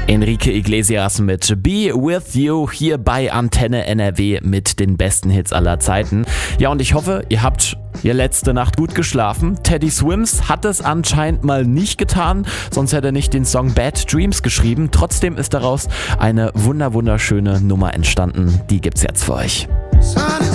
Enrique Iglesias mit Be With You hier bei Antenne NRW mit den besten Hits aller Zeiten. Ja, und ich hoffe, ihr habt letzte Nacht gut geschlafen. Teddy Swims hat es anscheinend mal nicht getan, sonst hätte er nicht den Song Bad Dreams geschrieben. Trotzdem ist daraus eine wunderschöne Nummer entstanden. Die gibt's jetzt für euch.